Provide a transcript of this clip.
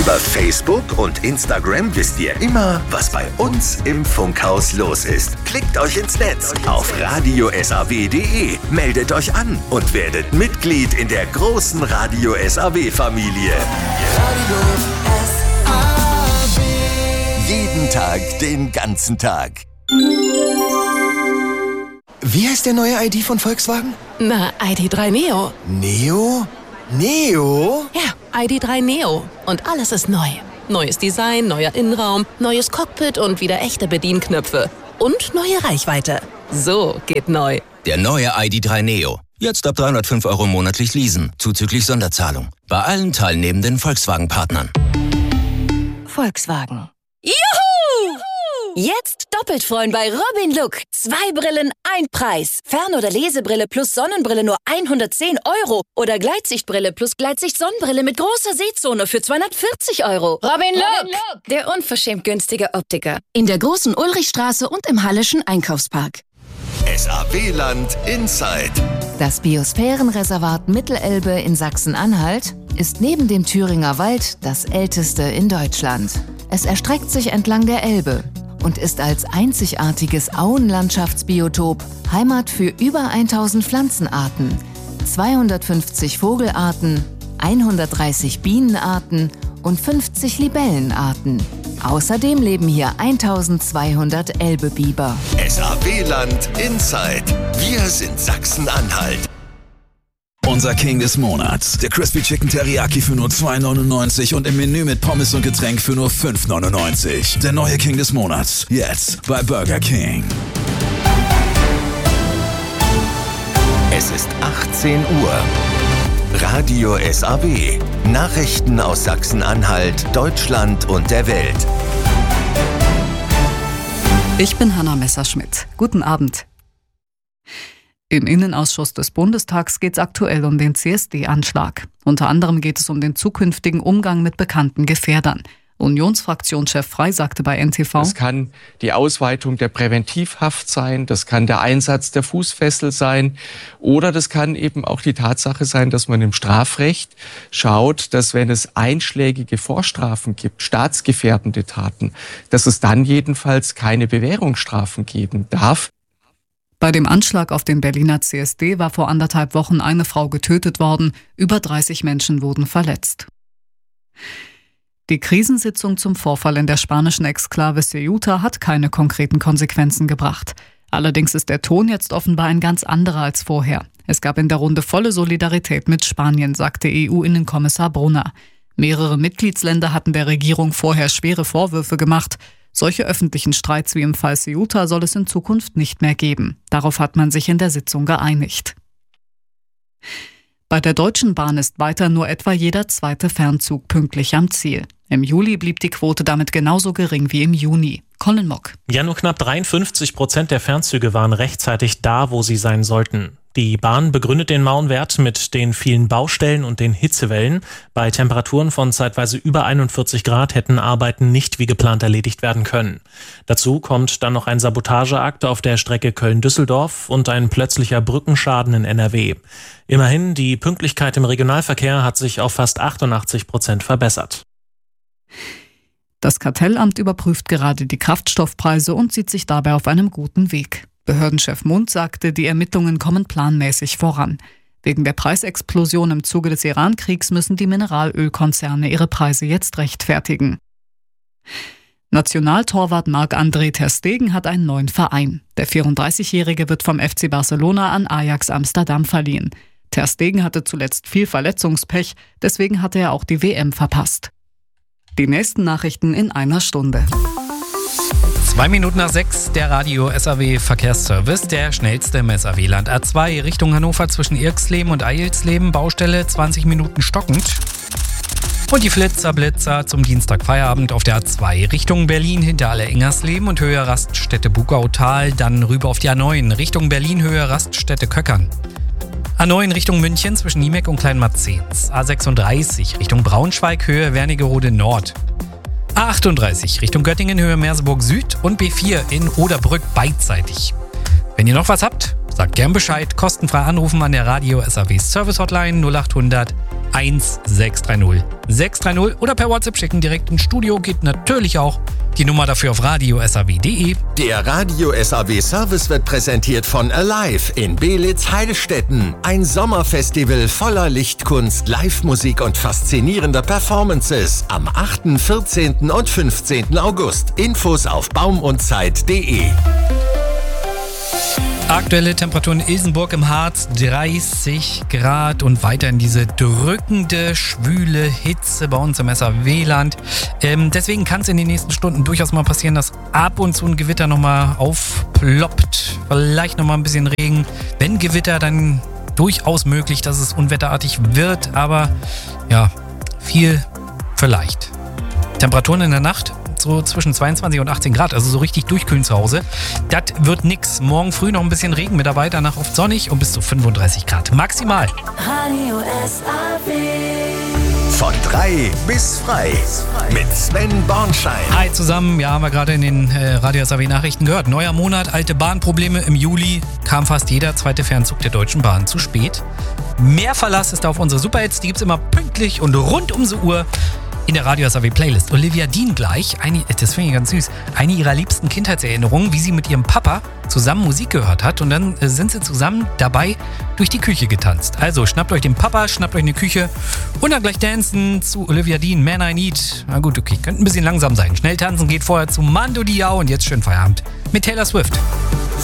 Über Facebook und Instagram wisst ihr immer, was bei uns im Funkhaus los ist. Klickt euch ins Netz auf radio-saw.de, meldet euch an und werdet Mitglied in der großen Radio SAW-Familie. Radio SAW. Jeden Tag, den ganzen Tag. Wie heißt der neue ID von Volkswagen? Na, ID.3 Neo. Neo? Neo? Ja, ID.3 Neo. Und alles ist neu. Neues Design, neuer Innenraum, neues Cockpit und wieder echte Bedienknöpfe. Und neue Reichweite. So geht neu. Der neue ID.3 Neo. Jetzt ab 305 € monatlich leasen, zuzüglich Sonderzahlung. Bei allen teilnehmenden Volkswagen-Partnern. Volkswagen. Juhu! Jetzt doppelt freuen bei Robin Look. 2 Brillen, 1 Preis. Fern- oder Lesebrille plus Sonnenbrille nur 110 €. Oder Gleitsichtbrille plus Gleitsicht-Sonnenbrille mit großer Sehzone für 240 €. Robin Look, der unverschämt günstige Optiker. In der großen Ulrichstraße und im Hallischen Einkaufspark. SAW-Land Inside. Das Biosphärenreservat Mittelelbe in Sachsen-Anhalt ist neben dem Thüringer Wald das älteste in Deutschland. Es erstreckt sich entlang der Elbe und ist als einzigartiges Auenlandschaftsbiotop Heimat für über 1000 Pflanzenarten, 250 Vogelarten, 130 Bienenarten und 50 Libellenarten. Außerdem leben hier 1200 Elbebiber. SAW-Land Inside. Wir sind Sachsen-Anhalt. Unser King des Monats. Der Crispy Chicken Teriyaki für nur 2,99 und im Menü mit Pommes und Getränk für nur 5,99. Der neue King des Monats. Jetzt bei Burger King. Es ist 18 Uhr. Radio SAW. Nachrichten aus Sachsen-Anhalt, Deutschland und der Welt. Ich bin Hanna Messerschmidt. Guten Abend. Im Innenausschuss des Bundestags geht es aktuell um den CSD-Anschlag. Unter anderem geht es um den zukünftigen Umgang mit bekannten Gefährdern. Unionsfraktionschef Frey sagte bei NTV: Das kann die Ausweitung der Präventivhaft sein, das kann der Einsatz der Fußfessel sein oder das kann eben auch die Tatsache sein, dass man im Strafrecht schaut, dass wenn es einschlägige Vorstrafen gibt, staatsgefährdende Taten, dass es dann jedenfalls keine Bewährungsstrafen geben darf. Bei dem Anschlag auf den Berliner CSD war vor 1,5 Wochen eine Frau getötet worden, über 30 Menschen wurden verletzt. Die Krisensitzung zum Vorfall in der spanischen Exklave Ceuta hat keine konkreten Konsequenzen gebracht. Allerdings ist der Ton jetzt offenbar ein ganz anderer als vorher. Es gab in der Runde volle Solidarität mit Spanien, sagte EU-Innenkommissar Brunner. Mehrere Mitgliedsländer hatten der Regierung vorher schwere Vorwürfe gemacht. Solche öffentlichen Streits wie im Fall Ceuta soll es in Zukunft nicht mehr geben. Darauf hat man sich in der Sitzung geeinigt. Bei der Deutschen Bahn ist weiter nur etwa jeder zweite Fernzug pünktlich am Ziel. Im Juli blieb die Quote damit genauso gering wie im Juni. Colin Mock. Ja, nur knapp 53% der Fernzüge waren rechtzeitig da, wo sie sein sollten. Die Bahn begründet den mauen Wert mit den vielen Baustellen und den Hitzewellen. Bei Temperaturen von zeitweise über 41 Grad hätten Arbeiten nicht wie geplant erledigt werden können. Dazu kommt dann noch ein Sabotageakt auf der Strecke Köln-Düsseldorf und ein plötzlicher Brückenschaden in NRW. Immerhin, die Pünktlichkeit im Regionalverkehr hat sich auf fast 88% verbessert. Das Kartellamt überprüft gerade die Kraftstoffpreise und sieht sich dabei auf einem guten Weg. Behördenchef Mund sagte, die Ermittlungen kommen planmäßig voran. Wegen der Preisexplosion im Zuge des Iran-Kriegs müssen die Mineralölkonzerne ihre Preise jetzt rechtfertigen. Nationaltorwart Marc-André ter Stegen hat einen neuen Verein. Der 34-Jährige wird vom FC Barcelona an Ajax Amsterdam verliehen. Ter Stegen hatte zuletzt viel Verletzungspech, deswegen hatte er auch die WM verpasst. Die nächsten Nachrichten in einer Stunde. 2 Minuten nach 6, der Radio SAW Verkehrsservice, der schnellste im SAW-Land. A2 Richtung Hannover zwischen Irxleben und Eilsleben, Baustelle 20 Minuten stockend. Und die Blitzer zum Dienstagfeierabend auf der A2 Richtung Berlin hinter Aller-Ingersleben und Höhe Raststätte Bugautal, dann rüber auf die A9 Richtung Berlin Höhe Raststätte Köckern. A9 Richtung München zwischen Niemeck und Kleinmarzens. A36 Richtung Braunschweig Höhe Wernigerode Nord. A38 Richtung Göttingen Höhe Merseburg Süd und B4 in Oderbrück beidseitig. Wenn ihr noch was habt, Sagt gern Bescheid, kostenfrei anrufen an der Radio SAW Service Hotline 0800 1630 630 oder per WhatsApp schicken direkt ins Studio. Geht natürlich auch. Die Nummer dafür auf radiosaw.de. Der Radio SAW Service wird präsentiert von Alive in Beelitz-Heilstätten. Ein Sommerfestival voller Lichtkunst, Live-Musik und faszinierender Performances. Am 8., 14. und 15. August. Infos auf baumundzeit.de. Aktuelle Temperaturen in Ilsenburg im Harz 30 Grad und weiterhin diese drückende, schwüle Hitze bei uns im SAW-Land. Deswegen kann es in den nächsten Stunden durchaus mal passieren, dass ab und zu ein Gewitter nochmal aufploppt. Vielleicht nochmal ein bisschen Regen. Wenn Gewitter, dann durchaus möglich, dass es unwetterartig wird. Aber ja, viel vielleicht. Temperaturen in der Nacht so zwischen 22 und 18 Grad, also so richtig durchkühlen zu Hause. Das wird nix. Morgen früh noch ein bisschen Regen mit dabei, danach oft sonnig und bis zu 35 Grad maximal. Radio SAW. Von 3 bis frei mit Sven Bornschein. Hi zusammen, ja, haben wir gerade in den Radio SAW Nachrichten gehört. Neuer Monat, alte Bahnprobleme. Im Juli kam fast jeder zweite Fernzug der Deutschen Bahn zu spät. Mehr Verlass ist auf unsere Superhits, die gibt's immer pünktlich und rund um die Uhr in der Radio SAW Playlist. Olivia Dean gleich, das finde ich ganz süß, eine ihrer liebsten Kindheitserinnerungen, wie sie mit ihrem Papa zusammen Musik gehört hat und dann sind sie zusammen dabei durch die Küche getanzt. Also schnappt euch den Papa, schnappt euch eine Küche und dann gleich dancen zu Olivia Dean, Man I Need. Na gut, okay, könnte ein bisschen langsam sein. Schnell tanzen geht vorher zu Mando Diao und jetzt schön Feierabend mit Taylor Swift.